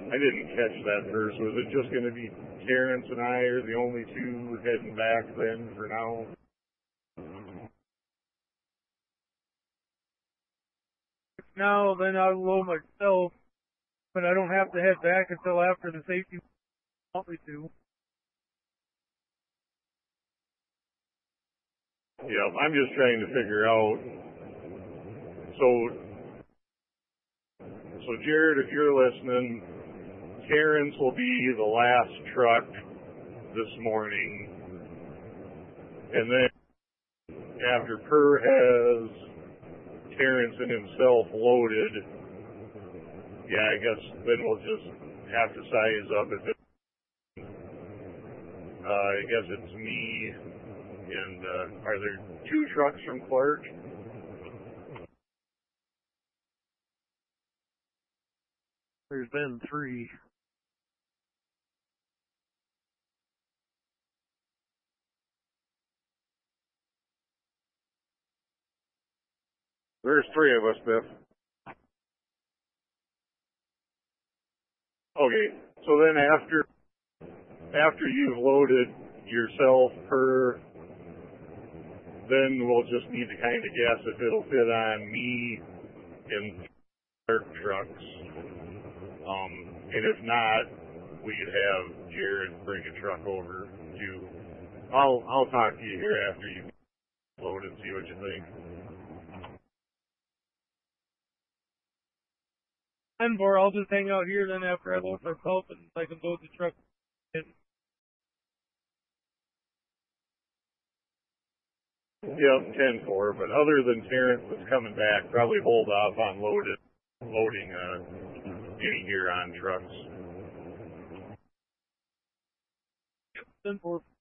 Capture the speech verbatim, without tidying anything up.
I didn't catch that first. Was it just going to be Terrence and I are the only two heading back then for now? Now, then I'll load myself, but I don't have to head back until after the safety want me to. Yeah, I'm just trying to figure out. So, so Jared, if you're listening, Terrence will be the last truck this morning, and then after Per has Terrence and himself loaded, yeah, I guess then we'll just have to size up. If it, uh, I guess it's me, and uh, are there two trucks from Clark? There's been three. There's three of us, Biff. Okay, so then after after you've loaded yourself Per, then we'll just need to kind of guess if it'll fit on me and Clark trucks. Um, and if not, we could have Jared bring a truck over too. I'll I'll talk to you here after you load and see what you think. And for I'll just hang out here then after I load myself and I can load the truck in. Yep, ten four, but other than Terrence that's coming back, probably hold off on loaded, loading uh, any gear on trucks. ten four.